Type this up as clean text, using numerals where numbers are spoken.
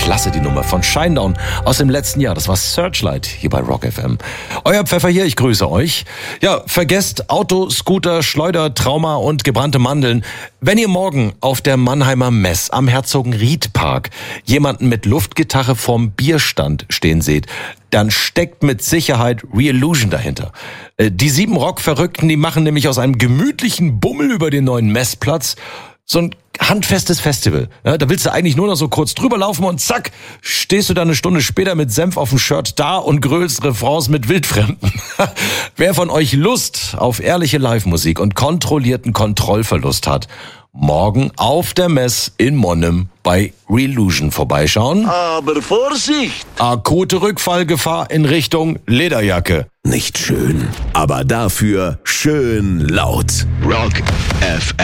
klasse, die Nummer von Shinedown aus dem letzten Jahr. Das war Searchlight hier bei Rock FM. Euer Pfeffer hier, ich grüße euch. Ja, vergesst Auto, Scooter, Schleuder, Trauma und gebrannte Mandeln. Wenn ihr morgen auf der Mannheimer Mess am Herzogenried-Park jemanden mit Luftgitarre vorm Bierstand stehen seht, dann steckt mit Sicherheit Reallusion dahinter. Die 7 Rock-Verrückten, die machen nämlich aus einem gemütlichen Bummel über den neuen Messplatz so ein handfestes Festival. Ja, da willst du eigentlich nur noch so kurz drüber laufen und zack, stehst du dann eine Stunde später mit Senf auf dem Shirt da und grölst Refrains mit Wildfremden. Wer von euch Lust auf ehrliche Live-Musik und kontrollierten Kontrollverlust hat, morgen auf der Mess in Monnem bei Reallusion vorbeischauen. Aber Vorsicht! Akute Rückfallgefahr in Richtung Lederjacke. Nicht schön, aber dafür schön laut. Rock FM.